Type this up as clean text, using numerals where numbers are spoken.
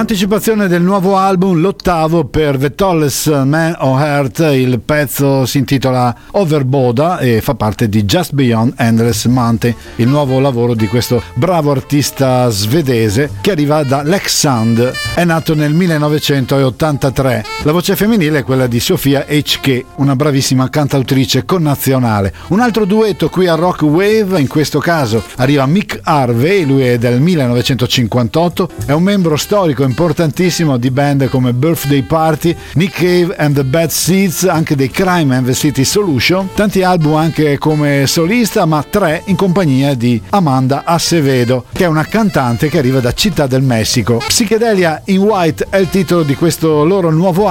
Anticipazione del nuovo album, l'ottavo per The Tallest Man on Earth. Il pezzo si intitola Overboda e fa parte di Just Beyond Endless Mountain, il nuovo lavoro di questo bravo artista svedese che arriva da Leksand. È nato nel 1983. La voce femminile è quella di Sofia HK, una bravissima cantautrice connazionale. Un altro duetto qui a Rock Wave, in questo caso arriva Mick Harvey, lui è del 1958, è un membro storico importantissimo di band come Birthday Party, Nick Cave and the Bad Seeds, anche dei Crime and the City Solution, tanti album anche come solista, ma 3 in compagnia di Amanda Acevedo, che è una cantante che arriva da Città del Messico. Psychedelia in White è il titolo di questo loro nuovo